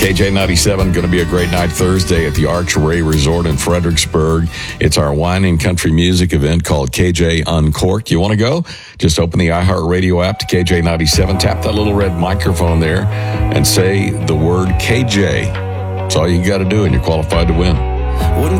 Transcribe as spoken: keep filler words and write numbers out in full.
K J ninety-seven, going to be a great night Thursday at the Archery Resort in Fredericksburg. It's our wine and country music event called K J Uncorked. You want to go? Just open the iHeartRadio app to K J ninety-seven, tap that little red microphone there, and say the word K J. That's all you got to do, and you're qualified to win. Wouldn't